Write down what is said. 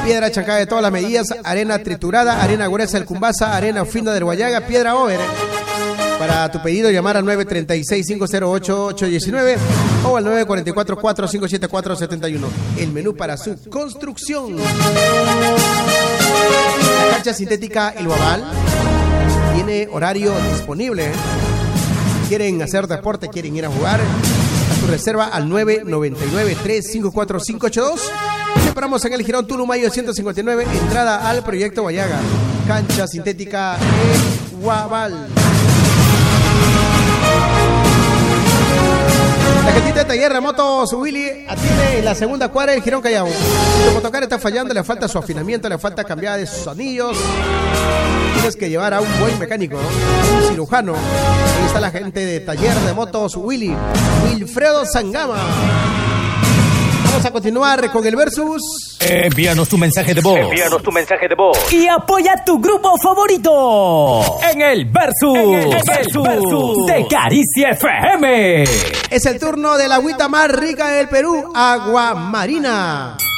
piedra chancada de todas las medidas, arena triturada, arena gruesa del Cumbasa, arena fina del Guayaga, piedra over. Para tu pedido, llamar al 936-508-819 o al 944-4574-71. El menú para su construcción. La cancha sintética El Guabal tiene horario disponible. ¿Quieren hacer deporte? ¿Quieren ir a jugar? A tu reserva al 999-354-582. Separamos en el Girón Tulumayo 159, entrada al proyecto Guayaga. Cancha sintética El Guabal. La gentita de taller de motos Willy atiende en la segunda cuadra del Girón Callao. Tu motocar está fallando, le falta su afinamiento, le falta cambiar de sus anillos. Tienes que llevar a un buen mecánico, ¿no? Un cirujano. Ahí está la gente de taller de motos Willy, Wilfredo Sangama. Vamos a continuar con el versus. Envíanos tu mensaje de voz. Y apoya tu grupo favorito en el versus, de Caricia FM. Es el turno de la agüita más rica del Perú, Agua Marina.